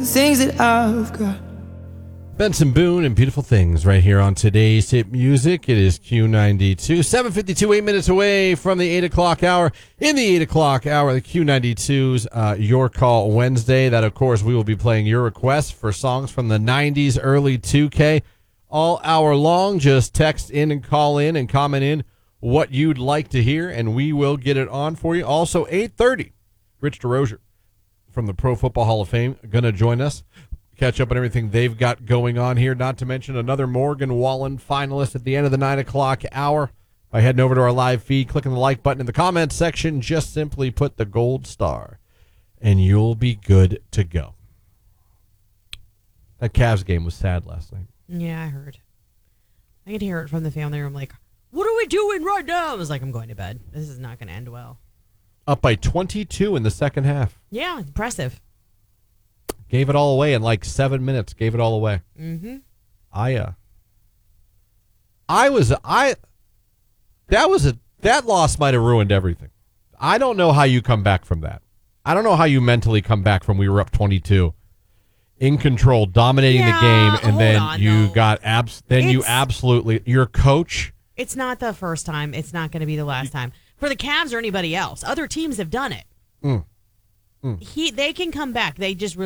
things that I've got. Benson Boone and Beautiful Things right here on today's hit music. It is Q92, 7:52, 8 minutes away from the 8 o'clock hour. In the 8 o'clock hour, the Q92's Your Call Wednesday. That, of course, we will be playing your requests for songs from the 90s, early 2K, all hour long. Just text in and call in and comment in what you'd like to hear, and we will get it on for you. Also, 8:30, Rich DeRozier from the Pro Football Hall of Fame going to join us. Catch up on everything they've got going on here, not to mention another Morgan Wallen finalist at the end of the 9 o'clock hour. By heading over to our live feed, clicking the like button in the comments section, just simply put the gold star, and you'll be good to go. That Cavs game was sad last night. Yeah, I heard. I could hear it from the family room, like, what are we doing right now? I was like, I'm going to bed. This is not going to end well. Up by 22 in the second half. Yeah, impressive. Gave it all away in like 7 minutes. Gave it all away. Mm-hmm. That loss might have ruined everything. I don't know how you come back from that. I don't know how you mentally come back from we were up 22, in control, dominating the game, and then you got absolutely your coach. It's not the first time. It's not going to be the last time for the Cavs or anybody else. Other teams have done it. They can come back. They just really